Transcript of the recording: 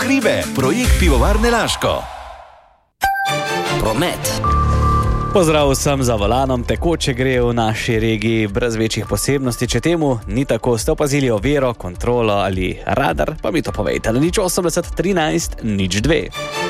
hribe, projekt Pivovarne Laško. Promet. Pozdrav vsem za volanom, tekoče gre v naši regiji brez večjih posebnosti. Če temu ni tako, ste opazili oviro, kontrolo ali radar, pa mi to povejte na 080 13 02.